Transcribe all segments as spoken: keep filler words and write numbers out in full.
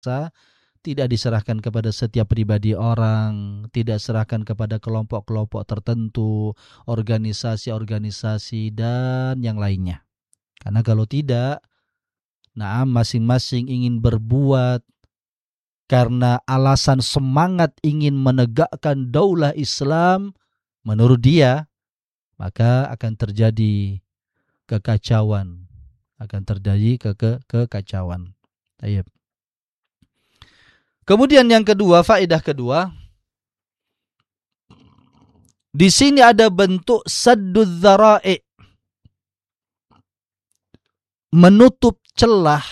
tidak diserahkan kepada setiap pribadi orang, tidak serahkan kepada kelompok-kelompok tertentu, organisasi-organisasi dan yang lainnya. Karena kalau tidak, nah masing-masing ingin berbuat karena alasan semangat ingin menegakkan daulah Islam menurut dia, maka akan terjadi kekacauan, akan terjadi ke ke kekacauan. Baik. Kemudian yang kedua, faedah kedua, di sini ada bentuk sadduz dzara'i, menutup celah,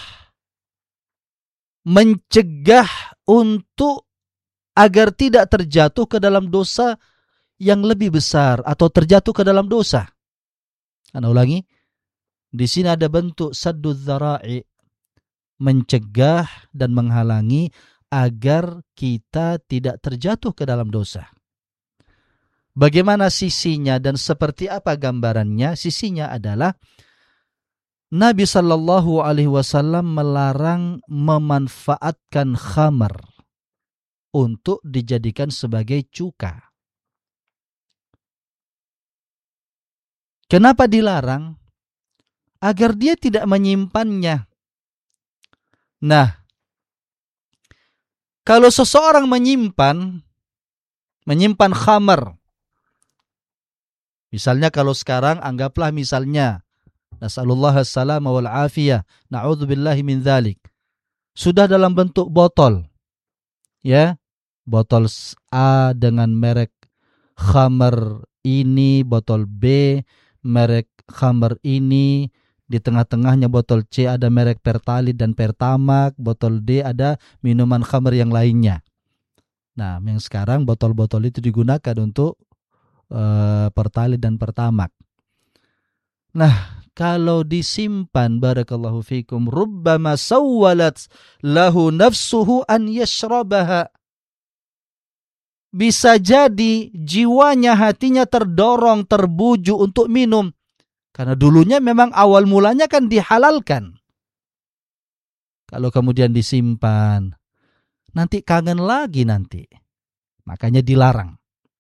mencegah untuk agar tidak terjatuh ke dalam dosa yang lebih besar atau terjatuh ke dalam dosa. Ana ulangi, di sini ada bentuk sadduz dzara'i, mencegah dan menghalangi agar kita tidak terjatuh ke dalam dosa. Bagaimana sisinya dan seperti apa gambarannya? Sisinya adalah Nabi sallallahu alaihi wasallam melarang memanfaatkan khamar untuk dijadikan sebagai cuka. Kenapa dilarang? Agar dia tidak menyimpannya. Nah, kalau seseorang menyimpan menyimpan khamar, misalnya kalau sekarang anggaplah misalnya nasallallahu as-salama wal afiyah, na'udzubillahi min dzalik, sudah dalam bentuk botol, ya, botol A dengan merek khamar ini, botol B merek khamar ini, di tengah-tengahnya botol C ada merek Pertalite dan Pertamax, botol D ada minuman khamar yang lainnya. Nah, yang sekarang botol-botol itu digunakan untuk uh, Pertalite dan Pertamax. Nah, kalau disimpan, barakallahu fikum, rubbama sawwalat lahu nafsuhu an yashrabaha. Bisa jadi jiwanya, hatinya terdorong, terbujuk untuk minum. Karena dulunya memang awal mulanya kan dihalalkan. Kalau kemudian disimpan, nanti kangen lagi nanti. Makanya dilarang.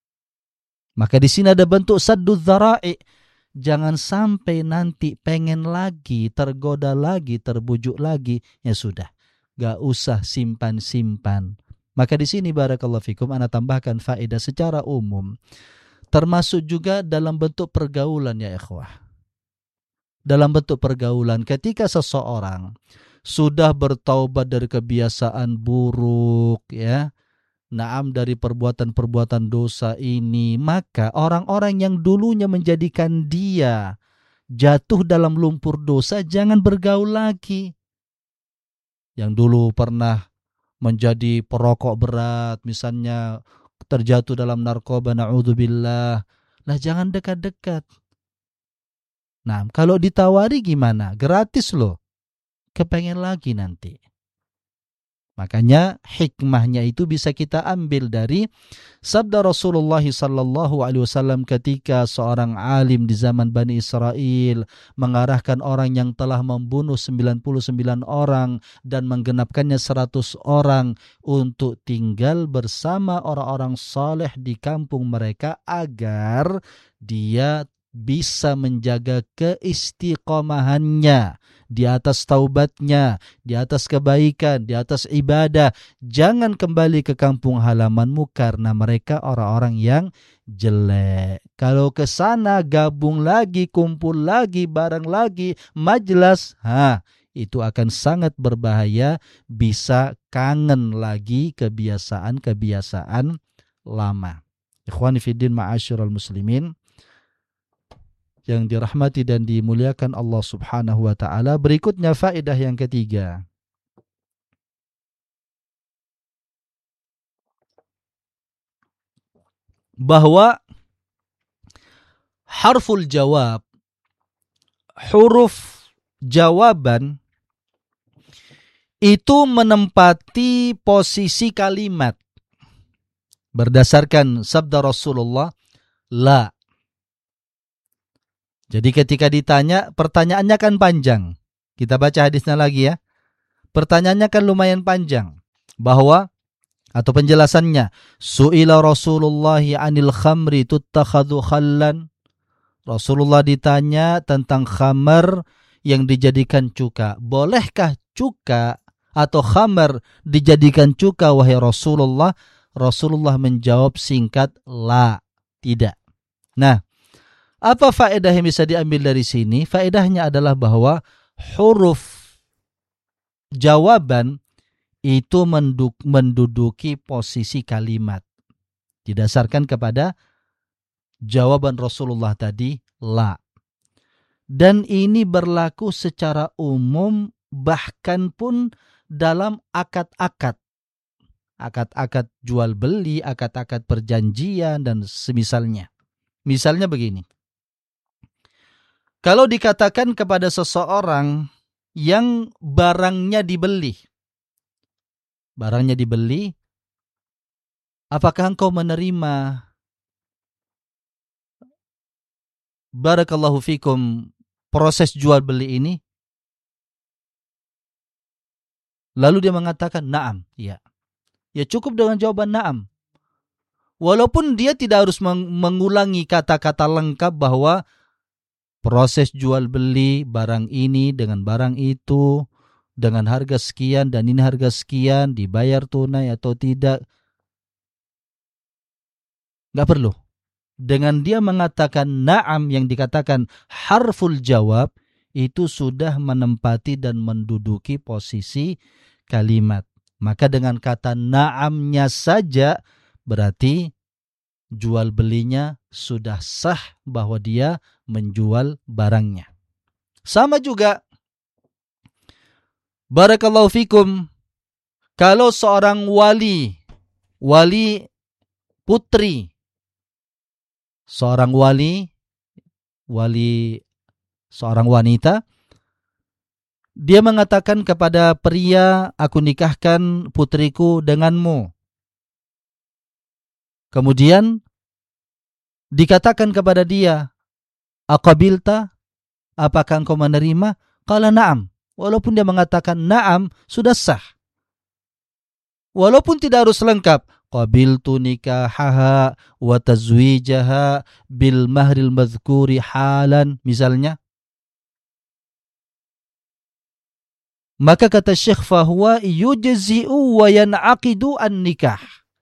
Maka di sini ada bentuk sadduz dzara'i. Jangan sampai nanti pengen lagi, tergoda lagi, terbujuk lagi. Ya sudah, gak usah simpan-simpan. Maka di sini barakallahu fikum, ana tambahkan faedah secara umum. Termasuk juga dalam bentuk pergaulan ya ikhwah. Dalam bentuk pergaulan, ketika seseorang sudah bertaubat dari kebiasaan buruk, ya, naam dari perbuatan-perbuatan dosa ini, maka orang-orang yang dulunya menjadikan dia jatuh dalam lumpur dosa jangan bergaul lagi. Yang dulu pernah menjadi perokok berat, misalnya terjatuh dalam narkoba, na'udzubillah, lah jangan dekat-dekat. Nah, kalau ditawari gimana? Gratis loh. Kepengen lagi nanti. Makanya hikmahnya itu bisa kita ambil dari sabda Rasulullah sallallahu alaihi wasallam ketika seorang alim di zaman Bani Israel mengarahkan orang yang telah membunuh sembilan puluh sembilan orang dan menggenapkannya seratus orang untuk tinggal bersama orang-orang saleh di kampung mereka agar dia bisa menjaga keistiqomahannya di atas taubatnya, di atas kebaikan, di atas ibadah. Jangan kembali ke kampung halamanmu karena mereka orang-orang yang jelek. Kalau ke sana gabung lagi, kumpul lagi, bareng lagi, majlis, ha, itu akan sangat berbahaya, bisa kangen lagi kebiasaan-kebiasaan lama. Ikhwani fiddin ma'asyiral muslimin yang dirahmati dan dimuliakan Allah Subhanahu wa taala. Berikutnya faedah yang ketiga. Bahwa harful jawab, huruf jawaban itu menempati posisi kalimat berdasarkan sabda Rasulullah, la. Jadi ketika ditanya, pertanyaannya kan panjang. Kita baca hadisnya lagi ya. Pertanyaannya kan lumayan panjang. bahwa atau penjelasannya, su'ila Rasulullah 'anil khamri tuttakhadhu khallan. Rasulullah ditanya tentang khamar yang dijadikan cuka. Bolehkah cuka atau khamar dijadikan cuka wahai Rasulullah? Rasulullah menjawab singkat, la, tidak. Nah, apa faedah yang bisa diambil dari sini? Faedahnya adalah bahwa huruf jawaban itu menduk, menduduki posisi kalimat. Didasarkan kepada jawaban Rasulullah tadi, la. Dan ini berlaku secara umum bahkan pun dalam akad-akad. Akad-akad jual beli, akad-akad perjanjian dan semisalnya. Misalnya begini. Kalau dikatakan kepada seseorang yang barangnya dibeli, barangnya dibeli, apakah engkau menerima, barakallahu fikum, proses jual beli ini? Lalu dia mengatakan na'am, ya. Ya cukup dengan jawaban na'am. Walaupun dia tidak harus mengulangi kata-kata lengkap bahwa proses jual beli barang ini dengan barang itu dengan harga sekian dan ini harga sekian, dibayar tunai atau tidak. Gak perlu. Dengan dia mengatakan na'am yang dikatakan harful jawab, itu sudah menempati dan menduduki posisi kalimat. Maka dengan kata na'amnya saja berarti jual belinya sudah sah bahwa dia menjual barangnya. Sama juga, barakallahu fikum, kalau seorang wali, wali putri, seorang wali, wali seorang wanita, dia mengatakan kepada pria, aku nikahkan putriku denganmu. Kemudian dikatakan kepada dia, aqabilta, apakah engkau menerima? Qala na'am. Walaupun dia mengatakan na'am, sudah sah. Walaupun tidak harus lengkap. Qabiltu nikahaha wa tazwijaha bil mahril madhkuri halan, misalnya. Maka kata Syekh, fahuwa yujzi'u wa yan'aqidu an-nikah.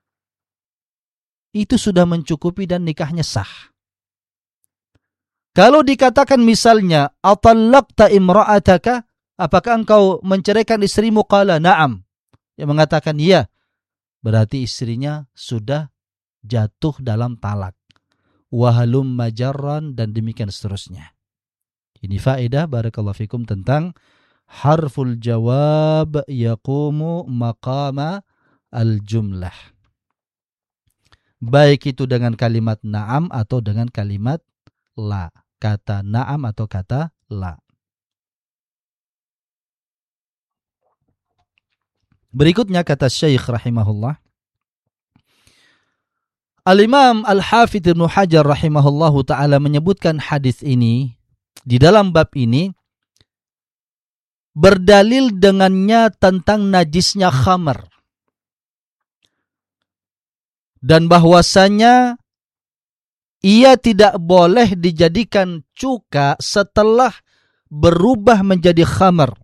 Itu sudah mencukupi dan nikahnya sah. Kalau dikatakan misalnya, atallaqta imra'ataka, apakah engkau menceraikan istrimu? Qala na'am. Yang mengatakan iya, berarti istrinya sudah jatuh dalam talak. Wahalum majarran, dan demikian seterusnya. Ini faedah barakallahu fikum tentang harful jawab yaqumu maqama al-jumlah. Baik itu dengan kalimat na'am atau dengan kalimat la. Kata na'am atau kata la. Berikutnya kata Syekh rahimahullah. Al-Imam Al-Hafidh Ibnu Hajar rahimahullahu ta'ala menyebutkan hadis ini, di dalam bab ini, berdalil dengannya tentang najisnya khamar. Dan bahwasanya ia tidak boleh dijadikan cuka setelah berubah menjadi khamar.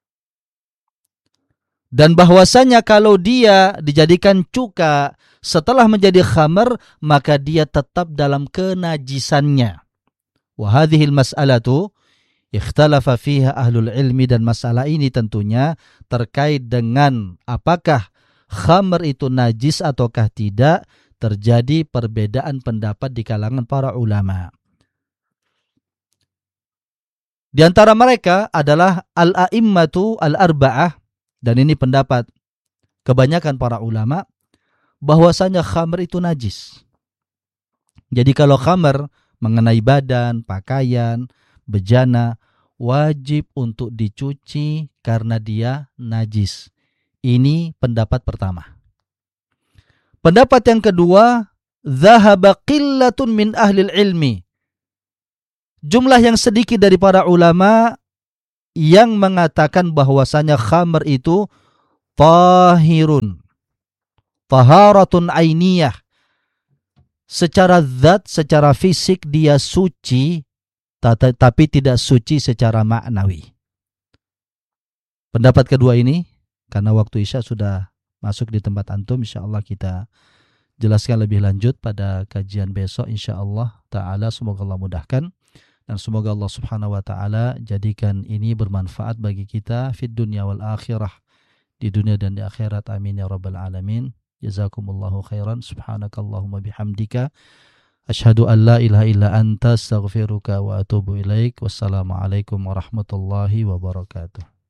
Dan bahwasanya kalau dia dijadikan cuka setelah menjadi khamar, maka dia tetap dalam kenajisannya. Wa hadhil mas'alatu ikhtalafa fiha ahlul ilmi, dan masalah ini tentunya terkait dengan apakah khamr itu najis ataukah tidak, terjadi perbedaan pendapat di kalangan para ulama. Di antara mereka adalah al-a'immatu al-arba'ah, dan ini pendapat kebanyakan para ulama, bahwasanya khamr itu najis. Jadi kalau khamr mengenai badan, pakaian, bejana, wajib untuk dicuci karena dia najis. Ini pendapat pertama. Pendapat yang kedua, dhahaba qillatun min ahlil ilmi. Jumlah yang sedikit dari para ulama yang mengatakan bahwasanya khamr itu tahirun. taharatun ainiyah. Secara zat, secara fisik dia suci, tapi tidak suci secara maknawi. Pendapat kedua ini, karena waktu Isya sudah masuk di tempat antum, insyaallah kita jelaskan lebih lanjut pada kajian besok insyaallah ta'ala. Semoga Allah mudahkan dan semoga Allah subhanahu wa ta'ala jadikan ini bermanfaat bagi kita fid dunya wal akhirah, di dunia dan di akhirat. Amin ya rabbal alamin. Jazakumullahu khairan. Subhanakallahumma bihamdika asyhadu an la ilaha illa anta astaghfiruka wa atubu ilaik. Wassalamualaikum warahmatullahi wabarakatuh.